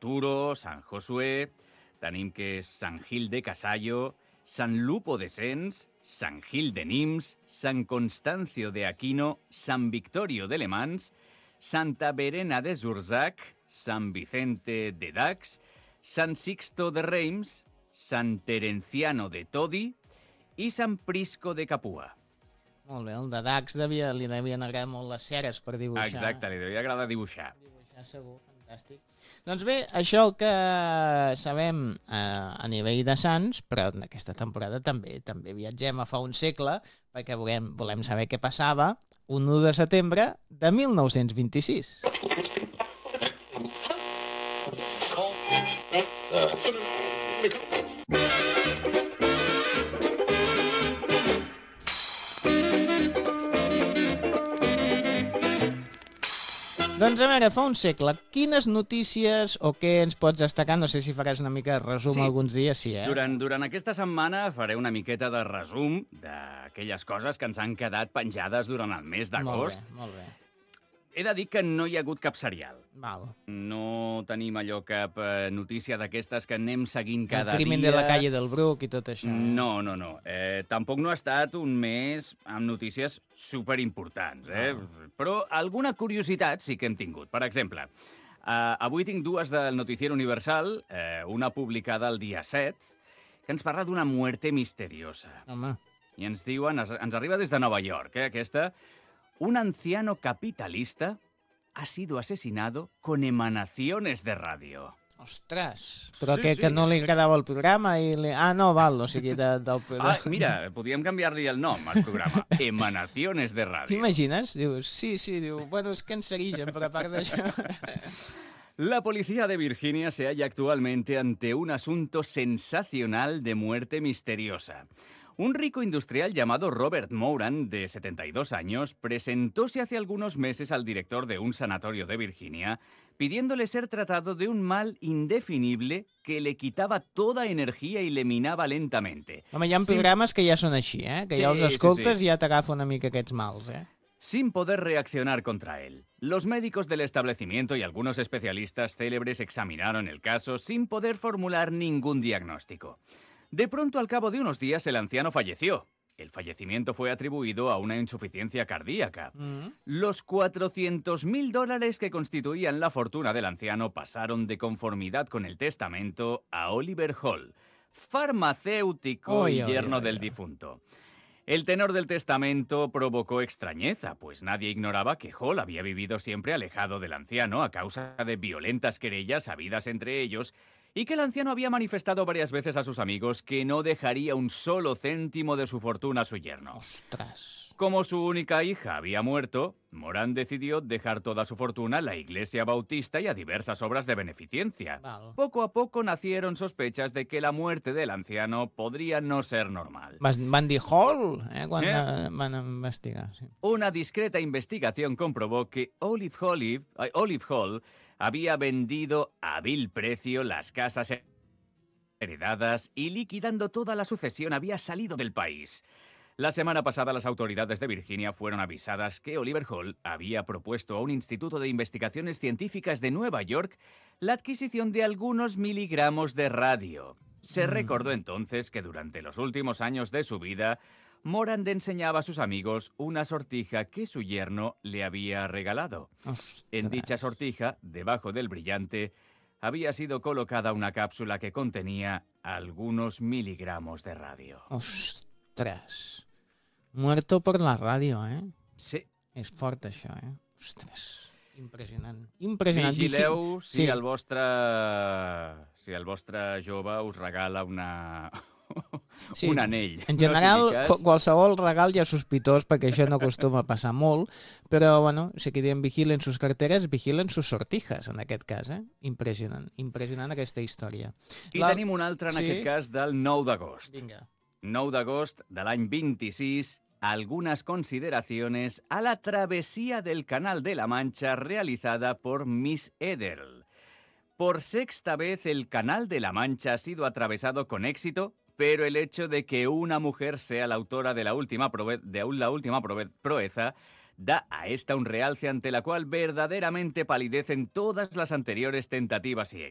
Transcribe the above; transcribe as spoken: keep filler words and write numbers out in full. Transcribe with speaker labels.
Speaker 1: Arturo, Sant Josué, tenim que és Sant Gil de Casallo, Sant Lupo de Sens, Sant Gil de Nims, Sant Constancio de Aquino, Sant Victorio de Le Mans, Santa Verena de Zurzac, Sant Vicente de Dax, Sant Sixto de Reims, Sant Terenciano de Todi i Sant Prisco de Capua.
Speaker 2: Molt bé, el de Dax devia, li devien agradar molt les ceres per dibuixar.
Speaker 1: Exacte, li devia agradar dibuixar.
Speaker 2: Dibuixar segur, fantàstic. Doncs bé, això el que sabem eh, a nivell de Sants, però en aquesta temporada també també viatgem a fa un segle, perquè volem, volem saber què passava un u de setembre de mil nou-cents vint-i-sis. Doncs a veure, fa un segle, quines notícies o què ens pots destacar? No sé si faràs una mica de resum
Speaker 1: Sí.
Speaker 2: alguns dies, sí, eh?
Speaker 1: Durant, durant aquesta setmana faré una miqueta de resum d'aquelles coses que ens han quedat penjades durant el mes d'agost.
Speaker 2: Molt bé, molt bé.
Speaker 1: He de dir que no hi ha hagut cap serial.
Speaker 2: Val.
Speaker 1: No tenim allò cap eh, notícia d'aquestes que anem seguint cada
Speaker 2: El crimen
Speaker 1: dia.
Speaker 2: de la calle del Bruc i tot això.
Speaker 1: No, no, no. Eh, tampoc no ha estat un mes amb notícies superimportants, eh?
Speaker 2: Ah.
Speaker 1: Però alguna curiositat sí que hem tingut. Per exemple, eh, avui tinc dues del Noticiero Universal, eh, una publicada el dia set, que ens parla d'una muerte misteriosa.
Speaker 2: Home,
Speaker 1: I ens diuen, ens, ens arriba des de Nova York, eh, aquesta, un anciano capitalista ha sido asesinado con emanaciones de radio.
Speaker 2: ostres. Però
Speaker 1: Sí,
Speaker 2: que,
Speaker 1: sí.
Speaker 2: que no li agradava el programa i li... Ah, no, val, o sigui, de, del...
Speaker 1: Ah, mira, podíem canviar-li el nom al programa. Emanaciones de radio.
Speaker 2: T'imagines? Dius, sí, sí, diu, bueno, és cancerigen, però a part d'això...
Speaker 1: La policía de Virginia se halla actualmente ante un asunto sensacional de muerte misteriosa. Un rico industrial llamado Robert Moran, de setenta y dos años, presentóse hace algunos meses al director de un sanatorio de Virginia, pidiéndole ser tratado de un mal indefinible que le quitaba toda energía y le minaba lentamente.
Speaker 2: Home, hi ha
Speaker 1: Sí.
Speaker 2: programes que ja són així, eh? Que ja
Speaker 1: Sí,
Speaker 2: els
Speaker 1: sí,
Speaker 2: escoltes
Speaker 1: sí.
Speaker 2: i ja t'agafa una mica aquests mals, eh?
Speaker 1: Sin poder reaccionar contra él. Los médicos del establecimiento y algunos especialistas célebres examinaron el caso sin poder formular ningún diagnóstico. De pronto, al cabo de unos días, el anciano falleció. El fallecimiento fue atribuido a una insuficiencia cardíaca.
Speaker 2: Mm.
Speaker 1: Los cuatrocientos mil dólares que constituían la fortuna del anciano pasaron de conformidad con el testamento a Oliver Hall, farmacéutico
Speaker 2: Oy,
Speaker 1: y
Speaker 2: oy,
Speaker 1: yerno
Speaker 2: oy,
Speaker 1: del
Speaker 2: oy.
Speaker 1: difunto. El tenor del testamento provocó extrañeza, pues nadie ignoraba que Hall había vivido siempre alejado del anciano a causa de violentas querellas habidas entre ellos y que el anciano había manifestado varias veces a sus amigos que no dejaría un solo céntimo de su fortuna a su yerno.
Speaker 2: Ostres.
Speaker 1: Como su única hija había muerto, Moran decidió dejar toda su fortuna a la Iglesia Bautista y a diversas obras de beneficencia.
Speaker 2: Val.
Speaker 1: Poco a poco nacieron sospechas de que la muerte del anciano podría no ser normal.
Speaker 2: Van, van dir Hall, eh? Quan
Speaker 1: Eh?
Speaker 2: eh? van investigar, sí.
Speaker 1: Una discreta investigación comprobó que Olive, Olive, ay, Olive Hall había vendido a vil precio las casas heredadas y liquidando toda la sucesión había salido del país. La semana pasada las autoridades de Virginia fueron avisadas que Oliver Hall había propuesto a un instituto de investigaciones científicas de Nueva York la adquisición de algunos miligramos de radio. Se
Speaker 2: Mm.
Speaker 1: recordó entonces que durante los últimos años de su vida, Morand enseñaba a sus amigos una sortija que su yerno le había regalado.
Speaker 2: Ostres.
Speaker 1: En dicha sortija, debajo del brillante, había sido colocada una cápsula que contenía algunos miligramos de radio.
Speaker 2: Ostres. Muerto per la ràdio, eh?
Speaker 1: Sí.
Speaker 2: És fort, això, eh? Ostres. Impressionant. Impressionant.
Speaker 1: Vigileu si,
Speaker 2: Sí.
Speaker 1: el vostre, si el vostre jove us regala una,
Speaker 2: Sí.
Speaker 1: un anell.
Speaker 2: En general,
Speaker 1: No sigui cas.
Speaker 2: qu- qualsevol regal ja és sospitós, perquè això no acostuma a passar molt, però, bueno, si que diem vigilen sus carteres, vigilen sus sortijas, en aquest cas, eh? Impressionant. Impressionant aquesta història.
Speaker 1: I
Speaker 2: La-
Speaker 1: tenim un altre, en
Speaker 2: Sí?
Speaker 1: aquest cas, del nou d'agost.
Speaker 2: Vinga.
Speaker 1: nou d'agost de l'any vint-i-sis, algunas consideraciones a la travesía del Canal de la Mancha realizada por Miss Ederl. Por sexta vez el Canal de la Mancha ha sido atravesado con éxito, pero el hecho de que una mujer sea la autora de la última, prove- de la última prove- proeza da a esta un realce ante la cual verdaderamente palidecen todas las anteriores tentativas y